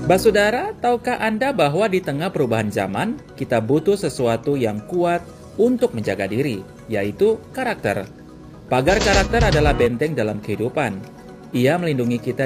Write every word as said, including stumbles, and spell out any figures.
Basudara, tahukah Anda bahwa di tengah perubahan zaman, kita butuh sesuatu yang kuat untuk menjaga diri, yaitu karakter. Pagar karakter adalah benteng dalam kehidupan. Ia melindungi kita